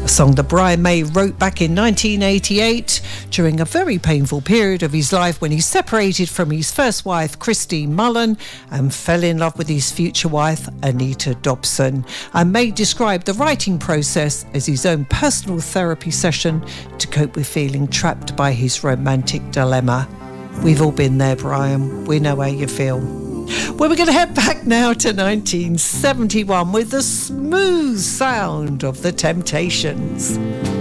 A song that Brian May wrote back in 1988 during a very painful period of his life when he separated from his first wife, Christine Mullen, and fell in love with his future wife, Anita Dobson. And May described the writing process as his own personal therapy session to cope with feeling trapped by his romantic dilemma. We've all been there, Brian. We know how you feel. Well, we're going to head back now to 1971 with the smooth sound of the Temptations.